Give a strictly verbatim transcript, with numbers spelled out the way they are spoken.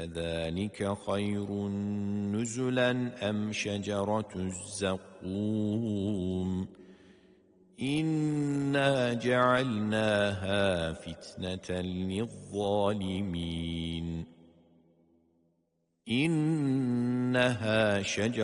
أذلك خير نزلا أم شجرة الزقوم إنا جعلناها فتنة للظالمين إنها شجرة